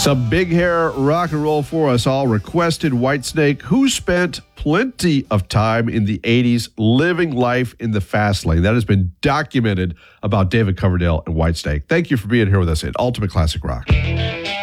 Some big hair rock and roll for us all. Requested Whitesnake, who spent plenty of time in the 80s living life in the fast lane. That has been documented about David Coverdale and Whitesnake. Thank you for being here with us at Ultimate Classic Rock.